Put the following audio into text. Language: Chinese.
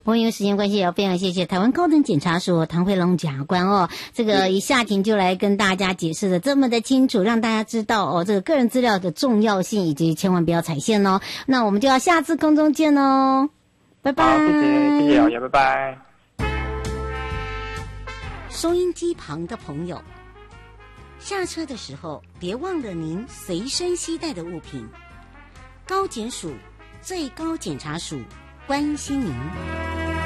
不过因为时间关系，也要非常谢谢台湾高等检察署唐慧龙检察官哦，这个一下庭就来跟大家解释的这么的清楚，让大家知道哦这个个人资料的重要性，以及千万不要踩线哦。那我们就要下次空中见哦，拜拜。 好，谢谢老爷，拜拜。 收音机旁的朋友，下车的时候别忘了您随身携带的物品。高检署最高检察署关心您。